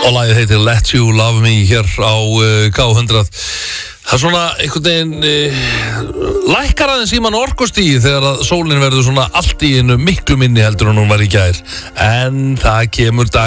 Og lagið heitir Let You Love Me hér á K100. Það svona einhvern veginn lækkar aðeins í mann orkustíi þegar að sólin verður svona allt í einu miklu minni heldur en hún var í gær. En það kemur dag